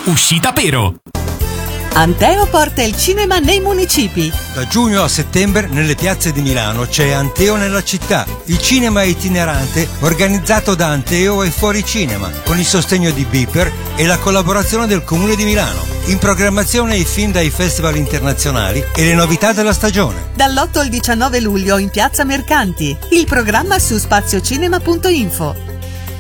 Uscita Pero. Anteo porta il cinema nei municipi. Da giugno a settembre nelle piazze di Milano c'è Anteo nella città, il cinema itinerante organizzato da Anteo e Fuori Cinema, con il sostegno di Beeper e la collaborazione del Comune di Milano. In programmazione i film dai festival internazionali e le novità della stagione. Dall'8 al 19 luglio in Piazza Mercanti. Il programma su spaziocinema.info.